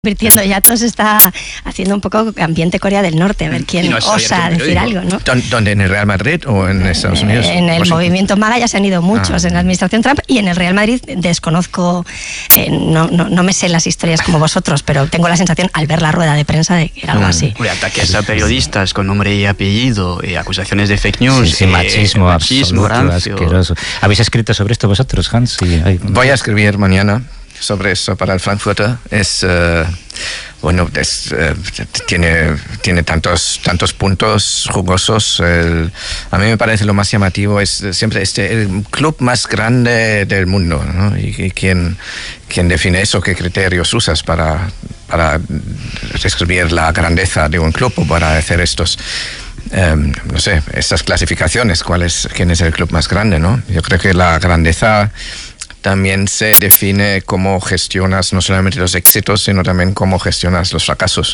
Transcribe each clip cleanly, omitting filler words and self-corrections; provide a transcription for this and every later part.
Convirtiendo ya todo se está haciendo un poco ambiente Corea del Norte, a ver quién osa decir algo, ¿no? ¿Dónde? ¿En el Real Madrid o en Estados Unidos? En el movimiento MAGA ya se han ido muchos en la administración Trump, y en el Real Madrid desconozco, no me sé las historias como vosotros, pero tengo la sensación al ver la rueda de prensa de que era algo así. Ataques a periodistas con nombre y apellido, acusaciones de fake news, machismo asqueroso. ¿Habéis escrito sobre esto vosotros, Hans? Voy a escribir mañana sobre eso para el Frankfurter. Tiene tantos puntos jugosos. A mí me parece lo más llamativo es siempre el club más grande del mundo, ¿no? Y quién define eso, qué criterios usas para describir la grandeza de un club o para hacer estos estas clasificaciones, quién es el club más grande, ¿no? Yo creo que la grandeza también se define cómo gestionas no solamente los éxitos, sino también cómo gestionas los fracasos.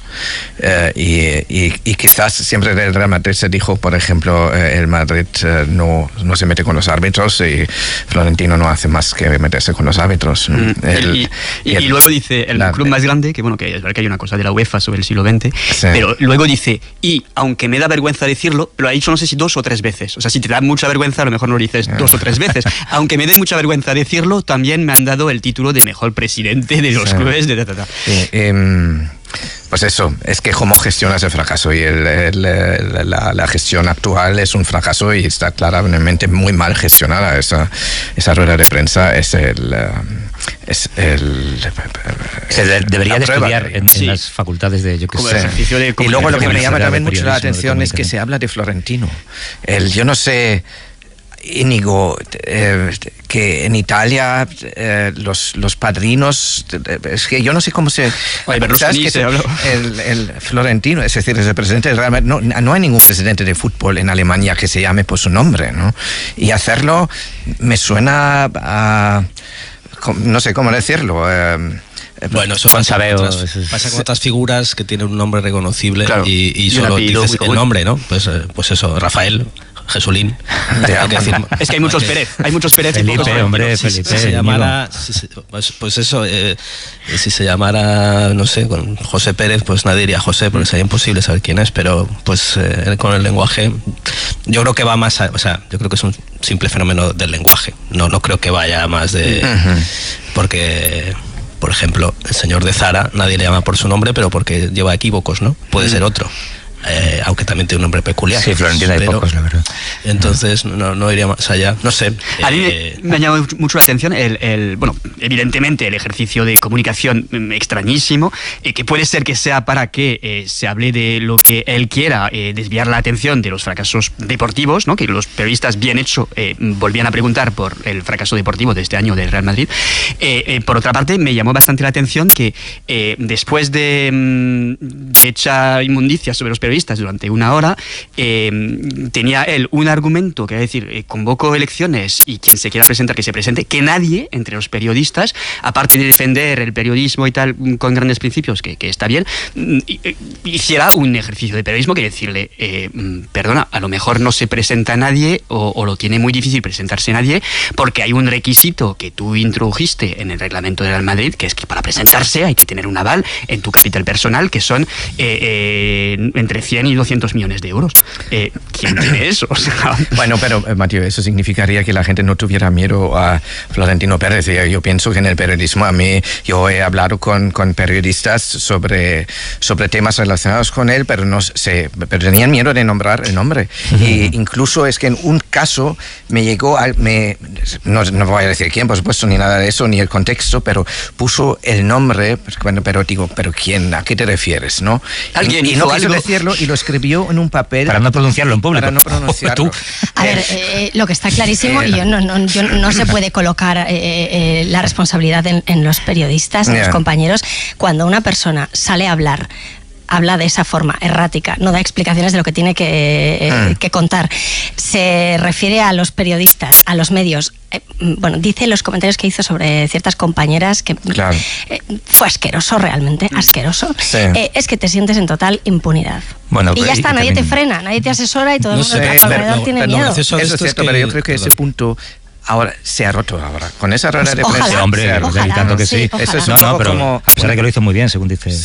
Y quizás siempre del Real Madrid se dijo, por ejemplo, el Madrid no se mete con los árbitros y Florentino no hace más que meterse con los árbitros, ¿no? Y luego dice, el club más grande, que es verdad que hay una cosa de la UEFA sobre el siglo XX, sí. Pero luego dice, y aunque me da vergüenza decirlo, lo ha dicho no sé si 2 o 3 veces. O sea, si te da mucha vergüenza, a lo mejor no lo dices 2 o 3 veces. Aunque me dé mucha vergüenza decirlo, también me han dado el título de mejor presidente de los clubes de Pues eso, es que cómo gestionas el fracaso, y la gestión actual es un fracaso y está claramente muy mal gestionada. Esa rueda de prensa debería de estudiar en las facultades de, yo qué sé. Y luego lo que me llama también mucho la atención es que se habla de Florentino. Yo no sé, Íñigo, que en Italia los padrinos, es que yo no sé cómo se... El Florentino, es decir, es el presidente del Real Madrid. No hay ningún presidente de fútbol en Alemania que se llame por su nombre, ¿no? Y hacerlo me suena a... no sé cómo decirlo... Bueno, eso pasa con otras figuras que tienen un nombre reconocible, claro, y solo dices el nombre, ¿no? Pues eso, Rafael, Jesulín. Es que hay muchos Pérez. Felipe, hombre, Felipe. Si se llamara, pues eso, si se llamara, no sé, con José Pérez, pues nadie diría José, porque sería imposible saber quién es, pero pues con el lenguaje, yo creo que va más yo creo que es un simple fenómeno del lenguaje. No creo que vaya más de... Porque... Por ejemplo, el señor de Zara, nadie le llama por su nombre, pero porque lleva equívocos, ¿no? Puede ser otro. Aunque también tiene un nombre peculiar. Sí, Florentino hay pocos, la verdad. Entonces no iría más allá, no sé. A mí me ha llamado mucho la atención bueno, evidentemente el ejercicio de comunicación extrañísimo, que puede ser que sea para que se hable de lo que él quiera, desviar la atención de los fracasos deportivos, ¿no? Que los periodistas, bien hecho, volvían a preguntar por el fracaso deportivo de este año del Real Madrid. Por otra parte, me llamó bastante la atención que después de echar inmundicia sobre los periodistas durante 1 hora, tenía él un argumento, que es decir, convoco elecciones y quien se quiera presentar que se presente, que nadie entre los periodistas, aparte de defender el periodismo y tal con grandes principios, que está bien, hiciera un ejercicio de periodismo, que decirle, perdona, a lo mejor no se presenta nadie o lo tiene muy difícil presentarse nadie, porque hay un requisito que tú introdujiste en el reglamento del Real Madrid, que es que para presentarse hay que tener un aval en tu capital personal, que son entre 100 y 200 millones de euros. ¿Quién tiene eso? O sea, bueno, pero Mateo, eso significaría que la gente no tuviera miedo a Florentino Pérez. Yo pienso que en el periodismo, yo he hablado con periodistas sobre temas relacionados con él, pero tenían miedo de nombrar el nombre. E incluso es que en un caso me llegó, no voy a decir quién, por supuesto, ni nada de eso, ni el contexto, pero puso el nombre, pero digo, ¿pero quién? ¿A qué te refieres? ¿No? Alguien y no quiso decirlo y lo escribió en un papel para no pronunciarlo en público. Para no pronunciarlo. A ver, lo que está clarísimo, y no se puede colocar la responsabilidad en los periodistas, en los compañeros. Cuando una persona sale a habla de esa forma errática, no da explicaciones de lo que tiene que contar, se refiere a los periodistas, a los medios, dice los comentarios que hizo sobre ciertas compañeras que fue asqueroso, realmente asqueroso. Sí. Es que te sientes en total impunidad. Y ya está, nadie te frena, nadie te asesora y todo el mundo a tu alrededor tiene miedo. Eso es cierto, pero yo creo que ese punto ahora se ha roto ahora. Con esa rueda de prensa. Hombre, tanto que sí. Eso es pero a pesar de que lo hizo muy bien, según dice.